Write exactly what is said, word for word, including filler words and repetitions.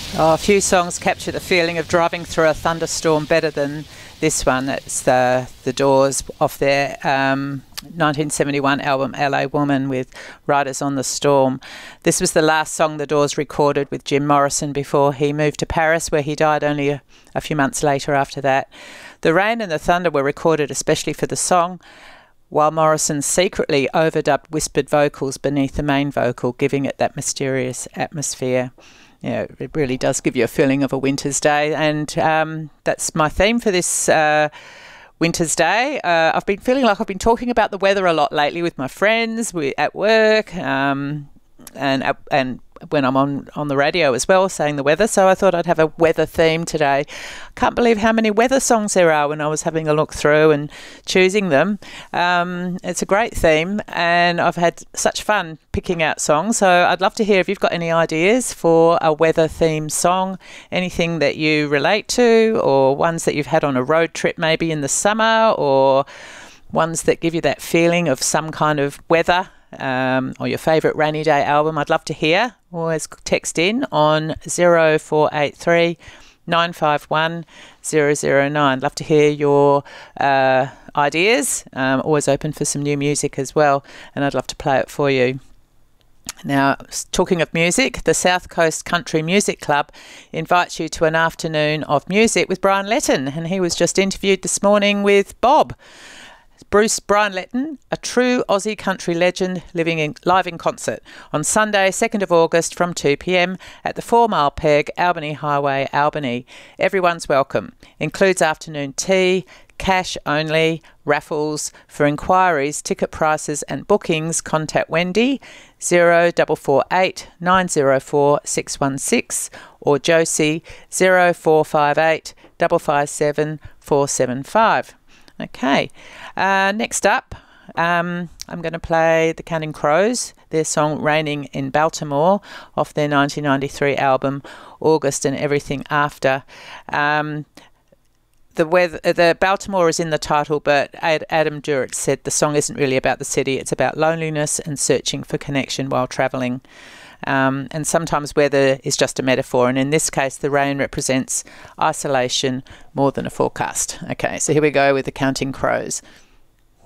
Oh, a few songs capture the feeling of driving through a thunderstorm better than this one. It's the the Doors off their um, nineteen seventy-one album L A Woman with Riders on the Storm. This was the last song the Doors recorded with Jim Morrison before he moved to Paris, where he died only a, a few months later after that. The rain and the thunder were recorded especially for the song, while Morrison secretly overdubbed whispered vocals beneath the main vocal, giving it that mysterious atmosphere. Yeah, it really does give you a feeling of a winter's day, and um, that's my theme for this uh, winter's day. Uh, I've been feeling like I've been talking about the weather a lot lately with my friends, we, at work, um, and uh, and when I'm on, on the radio as well, saying the weather. So I thought I'd have a weather theme today. Can't believe how many weather songs there are when I was having a look through and choosing them. Um, it's a great theme, and I've had such fun picking out songs. So I'd love to hear if you've got any ideas for a weather theme song, anything that you relate to, or ones that you've had on a road trip maybe in the summer, or ones that give you that feeling of some kind of weather. Um, or your favourite rainy day album. I'd love to hear. Always text in on zero four eight three nine five one zero zero nine. Love to hear your uh, ideas. Um, always open for some new music as well, and I'd love to play it for you. Now, talking of music, the South Coast Country Music Club invites you to an afternoon of music with Brian Letton, and he was just interviewed this morning with Bob. Bruce Brian Letton, a true Aussie country legend, living in live in concert on Sunday, second of August from two p m at the Four Mile Peg, Albany Highway, Albany. Everyone's welcome. Includes afternoon tea, cash only, raffles. For inquiries, ticket prices and bookings, contact Wendy zero four four eight nine zero four six one six or Josie zero four five eight five five seven four seven five. Okay, uh, next up, um, I'm going to play the Counting Crows, their song Raining in Baltimore, off their nineteen ninety-three album August and Everything After. Um, the weather, the Baltimore is in the title, but Ad, Adam Duritz said the song isn't really about the city, it's about loneliness and searching for connection while travelling. Um, and sometimes weather is just a metaphor, and in this case the rain represents isolation more than a forecast. Okay, so here we go with the Counting Crows.